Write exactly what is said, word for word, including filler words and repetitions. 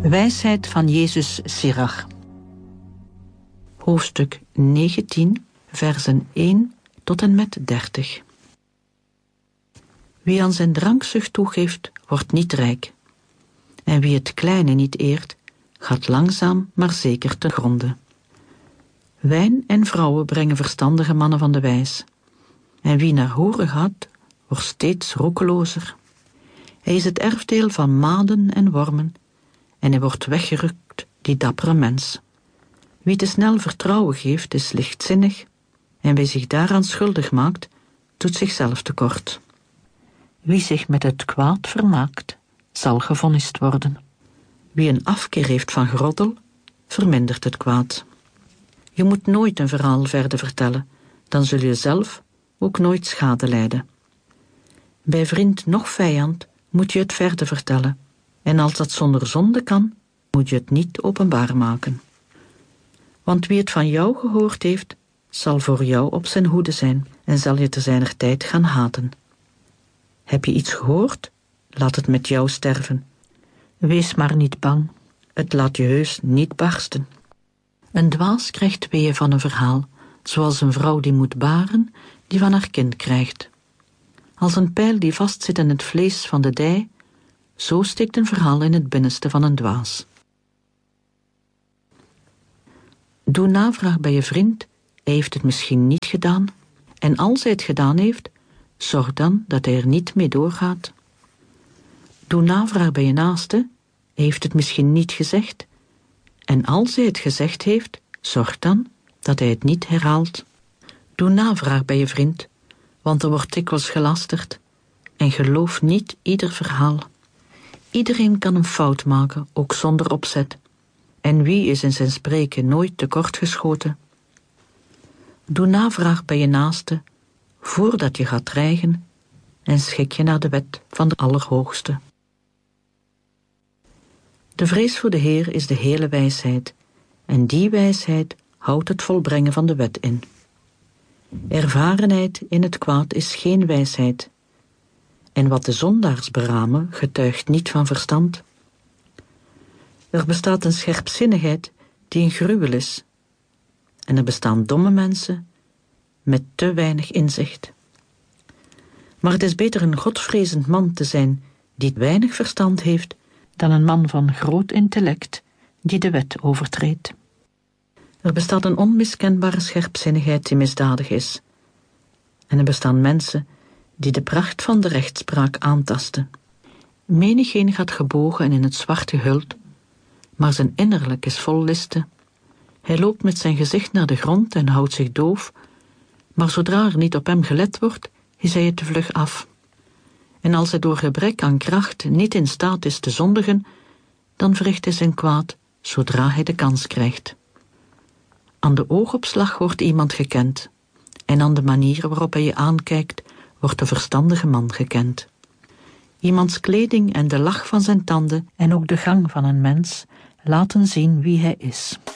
Wijsheid van Jezus Sirach. Hoofdstuk negentien, versen één tot en met dertig. Wie aan zijn drankzucht toegeeft, wordt niet rijk. En wie het kleine niet eert, gaat langzaam maar zeker te gronde. Wijn en vrouwen brengen verstandige mannen van de wijs. En wie naar horen gaat, wordt steeds roekelozer. Hij is het erfdeel van maden en wormen, en hij wordt weggerukt, die dappere mens. Wie te snel vertrouwen geeft, is lichtzinnig, en wie zich daaraan schuldig maakt, doet zichzelf tekort. Wie zich met het kwaad vermaakt, zal gevonnist worden. Wie een afkeer heeft van groddel, vermindert het kwaad. Je moet nooit een verhaal verder vertellen, dan zul je zelf ook nooit schade lijden. Bij vriend noch vijand moet je het verder vertellen, en als dat zonder zonde kan, moet je het niet openbaar maken. Want wie het van jou gehoord heeft, zal voor jou op zijn hoede zijn en zal je te zijner tijd gaan haten. Heb je iets gehoord? Laat het met jou sterven. Wees maar niet bang, het laat je heus niet barsten. Een dwaas krijgt weeën van een verhaal, zoals een vrouw die moet baren, die van haar kind krijgt. Als een pijl die vastzit in het vlees van de dij, zo steekt een verhaal in het binnenste van een dwaas. Doe navraag bij je vriend, hij heeft het misschien niet gedaan, en als hij het gedaan heeft, zorg dan dat hij er niet mee doorgaat. Doe navraag bij je naaste, hij heeft het misschien niet gezegd, en als hij het gezegd heeft, zorg dan dat hij het niet herhaalt. Doe navraag bij je vriend, want er wordt dikwijls gelasterd, en geloof niet ieder verhaal. Iedereen kan een fout maken, ook zonder opzet. En wie is in zijn spreken nooit tekortgeschoten? Doe navraag bij je naaste, voordat je gaat dreigen, en schik je naar de wet van de Allerhoogste. De vrees voor de Heer is de hele wijsheid, en die wijsheid houdt het volbrengen van de wet in. Ervarenheid in het kwaad is geen wijsheid, en wat de zondaars beramen getuigt niet van verstand. Er bestaat een scherpzinnigheid die een gruwel is, en er bestaan domme mensen met te weinig inzicht. Maar het is beter een godvrezend man te zijn die weinig verstand heeft, dan een man van groot intellect die de wet overtreedt. Er bestaat een onmiskenbare scherpzinnigheid die misdadig is, en er bestaan mensen die de pracht van de rechtspraak aantasten. Menigeen gaat gebogen en in het zwart gehuld, maar zijn innerlijk is vol listen. Hij loopt met zijn gezicht naar de grond en houdt zich doof, maar zodra er niet op hem gelet wordt, is hij het te vlug af. En als hij door gebrek aan kracht niet in staat is te zondigen, dan verricht hij zijn kwaad zodra hij de kans krijgt. Aan de oogopslag wordt iemand gekend, en aan de manier waarop hij je aankijkt, wordt de verstandige man gekend. Iemands kleding en de lach van zijn tanden en ook de gang van een mens laten zien wie hij is.